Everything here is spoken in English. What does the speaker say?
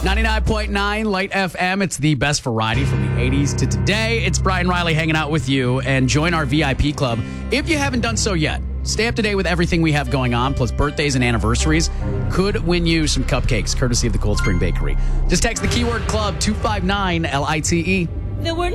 99.9 Light FM. It's the best variety from the 80s to today. It's Brian Riley hanging out with you, and join our VIP club if you haven't done so yet. Stay up to date with everything we have going on, plus birthdays and anniversaries. Could win you some cupcakes, courtesy of the Cold Spring Bakery. Just text the keyword club 259 LITE. There were